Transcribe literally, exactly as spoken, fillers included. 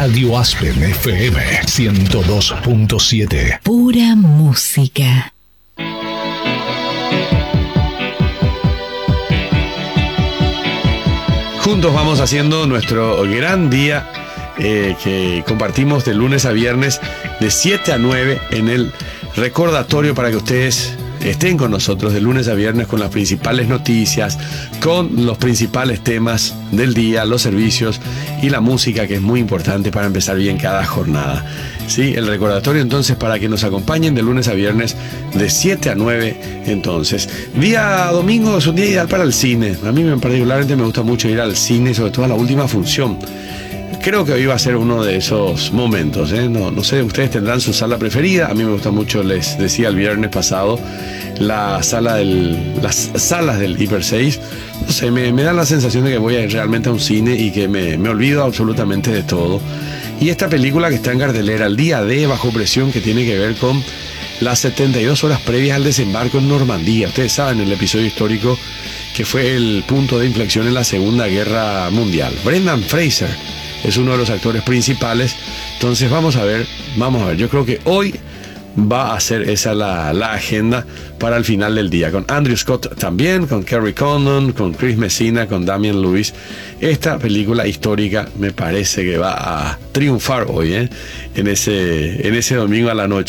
Radio Aspen F M ciento dos punto siete. Pura música. Juntos vamos haciendo nuestro gran día eh, que compartimos de lunes a viernes de siete a nueve en el recordatorio para que ustedes estén con nosotros de lunes a viernes con las principales noticias, con los principales temas del día, los servicios y la música, que es muy importante para empezar bien cada jornada. Sí, el recordatorio entonces para que nos acompañen de lunes a viernes de siete a nueve. Entonces, día domingo es un día ideal para el cine. A mí particularmente me gusta mucho ir al cine, sobre todo a la última función. Creo que hoy va a ser uno de esos momentos, ¿eh? No, no sé, ustedes tendrán su sala preferida. A mí me gusta mucho, les decía el viernes pasado, la sala del, las salas del Hiper seis. No sé, me, me da la sensación de que voy a ir realmente a un cine y que me, me olvido absolutamente de todo. Y esta película que está en cartelera, El Día D, Bajo Presión, que tiene que ver con las setenta y dos horas previas al desembarco en Normandía. Ustedes saben el episodio histórico que fue el punto de inflexión en la Segunda Guerra Mundial. Brendan Fraser es uno de los actores principales. Entonces vamos a ver, vamos a ver. Yo creo que hoy va a ser esa la, la agenda para el final del día. Con Andrew Scott también, con Kerry Condon, con Chris Messina, con Damian Lewis. Esta película histórica me parece que va a triunfar hoy, ¿eh? en, ese, en ese domingo a la noche.